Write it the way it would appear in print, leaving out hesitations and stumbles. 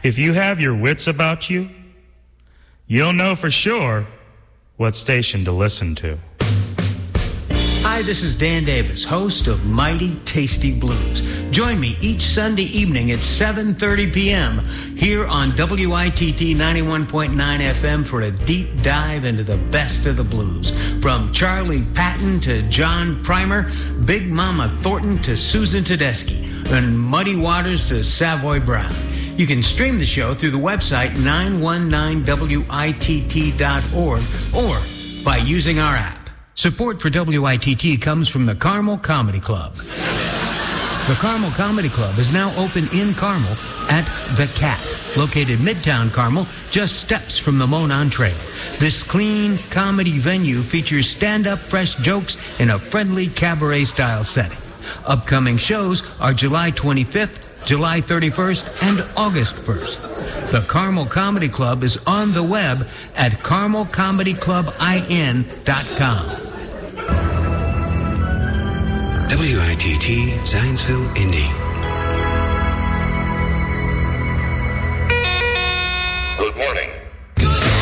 If you have your wits about you, you'll know for sure what station to listen to. Hi, this is Dan Davis, host of Mighty Tasty Blues. Join me each Sunday evening at 7:30 p.m. here on WITT 91.9 FM for a deep dive into the best of the blues. From Charlie Patton to John Primer, Big Mama Thornton to Susan Tedeschi, and Muddy Waters to Savoy Brown. You can stream the show through the website 919witt.org or by using our app. Support for WITT comes from the Carmel Comedy Club. The Carmel Comedy Club is now open in Carmel at The Cat, located Midtown Carmel, just steps from the Monon Trail. This clean comedy venue features stand-up fresh jokes in a friendly cabaret-style setting. Upcoming shows are July 25th, July 31st, and August 1st. The Carmel Comedy Club is on the web at carmelcomedyclubin.com. WITT Zionsville, Indy.